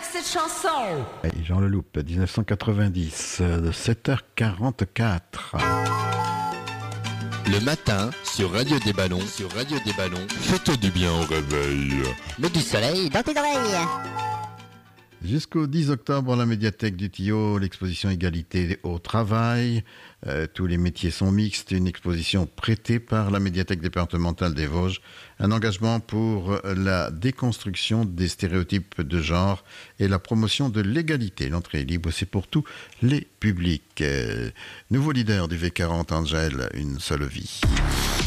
cette chanson. Et Jean Leloup, 1990, 7h44. Le matin, sur Radio des Ballons, fais-toi du bien au réveil. Mets du soleil dans tes oreilles. Jusqu'au 10 octobre, à la médiathèque du Tillot, l'exposition Égalité au travail. Tous les métiers sont mixtes. Une exposition prêtée par la médiathèque départementale des Vosges. Un engagement pour la déconstruction des stéréotypes de genre et la promotion de l'égalité. L'entrée est libre, c'est pour tous les publics. Nouveau leader du V40, Angèle, une seule vie.